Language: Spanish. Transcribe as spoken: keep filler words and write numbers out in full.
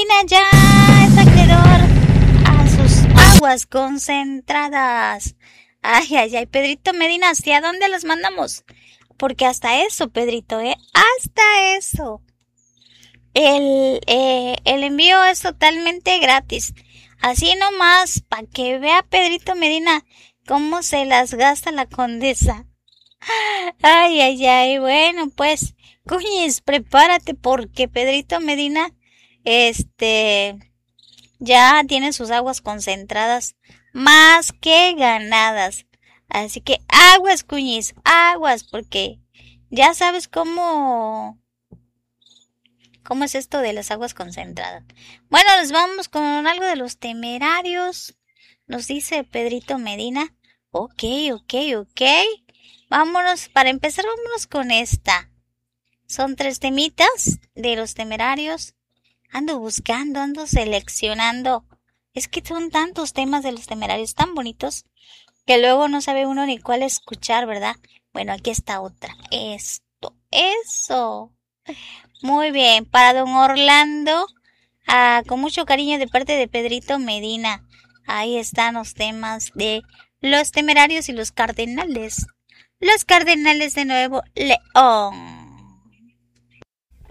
Medina ya es acreedor a sus aguas concentradas. Ay, ay, ay, Pedrito Medina, ¿hacia dónde los mandamos? Porque hasta eso, Pedrito, ¿eh? Hasta eso. El, eh, el envío es totalmente gratis. Así nomás, para que vea Pedrito Medina cómo se las gasta la condesa. Ay, ay, ay, bueno, pues, Cuñis, prepárate porque Pedrito Medina, este, ya tiene sus aguas concentradas más que ganadas. Así que aguas, Cuñis, aguas, porque ya sabes cómo, cómo es esto de las aguas concentradas. Bueno, nos vamos con algo de los Temerarios, nos dice Pedrito Medina. Ok, ok, ok. Vámonos, para empezar, vámonos con esta. Son tres temitas de los Temerarios. Ando buscando, ando seleccionando. Es que son tantos temas de los Temerarios tan bonitos que luego no sabe uno ni cuál escuchar, ¿verdad? Bueno, aquí está otra. Esto, eso. Muy bien, para don Orlando, ah, con mucho cariño de parte de Pedrito Medina. Ahí están los temas de los Temerarios y los Cardenales. Los Cardenales de Nuevo León.